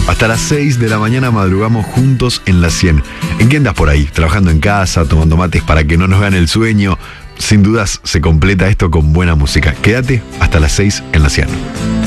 Hasta las 6 de la mañana madrugamos juntos en la 100. ¿En qué andas por ahí? Trabajando en casa, tomando mates para que no nos gane el sueño. Sin dudas se completa esto con buena música. Quédate hasta las 6 en la 100.